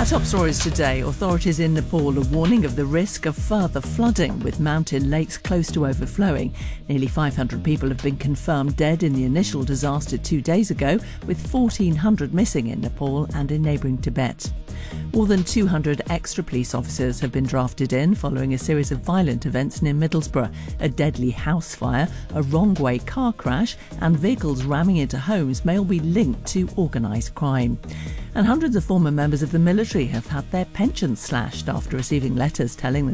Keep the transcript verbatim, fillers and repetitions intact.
Top stories today. Authorities in Nepal are warning of the risk of further flooding, with mountain lakes close to overflowing. Nearly five hundred people have been confirmed dead in the initial disaster two days ago, with fourteen hundred missing in Nepal and in neighbouring Tibet. More than two hundred extra police officers have been drafted in following a series of violent events near Middlesbrough. A deadly house fire, a wrong-way car crash and vehicles ramming into homes may all be linked to organised crime. And hundreds of former members of the military have had their pensions slashed after receiving letters telling them